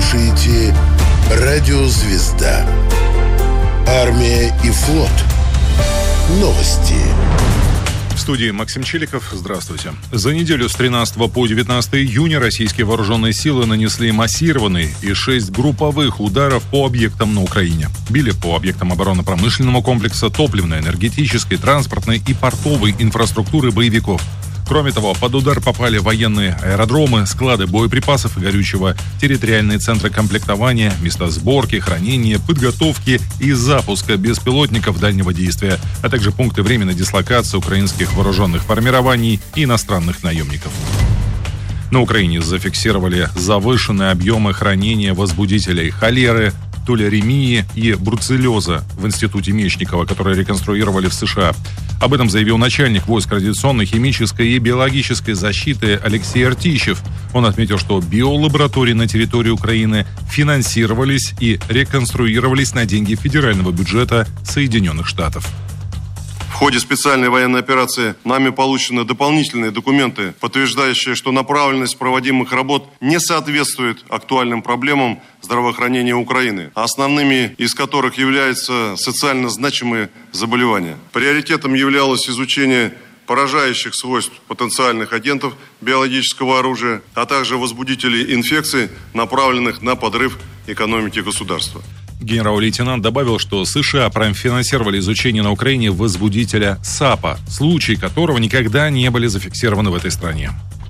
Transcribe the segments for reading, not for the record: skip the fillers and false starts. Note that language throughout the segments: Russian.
слушаете «Радио Звезда». Армия и флот. Новости. В студии Максим Челиков. Здравствуйте. За неделю с 13 по 19 июня российские вооруженные силы нанесли массированные и 6 групповых ударов по объектам на Украине. Били по объектам оборонно-промышленного комплекса, топливно-энергетической, транспортной и портовой инфраструктуры боевиков. Кроме того, под удар попали военные аэродромы, склады боеприпасов и горючего, территориальные центры комплектования, места сборки, хранения, подготовки и запуска беспилотников дальнего действия, а также пункты временной дислокации украинских вооруженных формирований и иностранных наемников. На Украине зафиксировали завышенные объемы хранения возбудителей холеры, туляремии и бруцеллеза в институте Мечникова, которые реконструировали в США. Об этом заявил начальник войск радиационной, химической и биологической защиты Алексей Артищев. Он отметил, что биолаборатории на территории Украины финансировались и реконструировались на деньги федерального бюджета Соединенных Штатов. В ходе специальной военной операции нами получены дополнительные документы, подтверждающие, что направленность проводимых работ не соответствует актуальным проблемам здравоохранения Украины, основными из которых являются социально значимые заболевания. Приоритетом являлось изучение поражающих свойств потенциальных агентов биологического оружия, а также возбудителей инфекций, направленных на подрыв экономики государства. Генерал-лейтенант добавил, что США профинансировали изучение на Украине возбудителя САПа, случаи которого никогда не были зафиксированы в этой стране.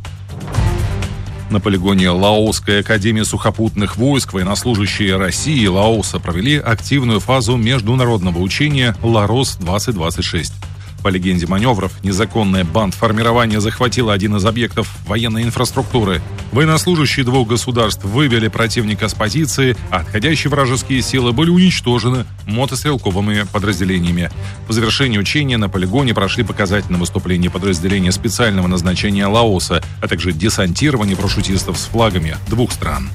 На полигоне Лаосской академии сухопутных войск военнослужащие России и Лаоса провели активную фазу международного учения «Ларос-2026». По легенде маневров, незаконное бандформирование захватило один из объектов военной инфраструктуры. Военнослужащие двух государств вывели противника с позиции, а отходящие вражеские силы были уничтожены мотострелковыми подразделениями. По завершении учения на полигоне прошли показательные выступления подразделения специального назначения Лаоса, а также десантирование парашютистов с флагами двух стран.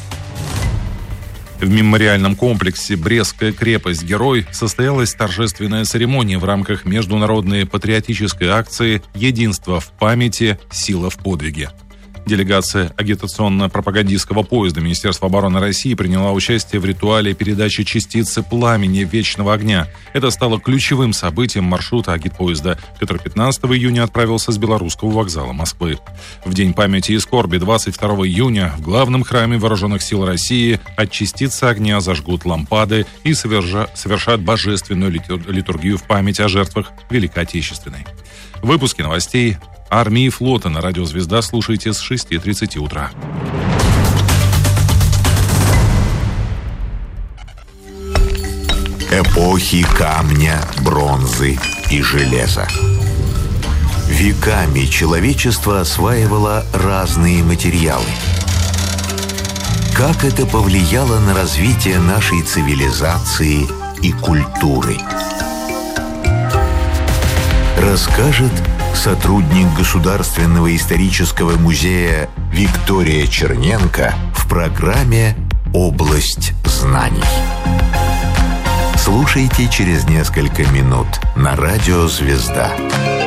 В мемориальном комплексе «Брестская крепость-Герой» состоялась торжественная церемония в рамках международной патриотической акции «Единство в памяти, сила в подвиге». Делегация агитационно-пропагандистского поезда Министерства обороны России приняла участие в ритуале передачи частицы пламени вечного огня. Это стало ключевым событием маршрута агитпоезда, который 15 июня отправился с Белорусского вокзала Москвы. В День памяти и скорби 22 июня в главном храме Вооруженных сил России от частицы огня зажгут лампады и совершат божественную литургию в память о жертвах Великой Отечественной. Выпуски новостей армии и флота на радио «Звезда» слушайте с 6:30 утра. Эпохи камня, бронзы и железа. Веками человечество осваивало разные материалы. Как это повлияло на развитие нашей цивилизации и культуры? Расскажет сотрудник Государственного исторического музея Виктория Черненко в программе «Область знаний». Слушайте через несколько минут на радио «Звезда».